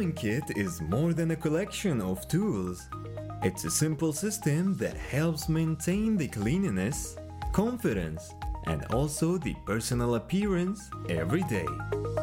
Grooming kit is more than a collection of tools. It's a simple system that helps maintain the cleanliness, confidence, and also the personal appearance every day.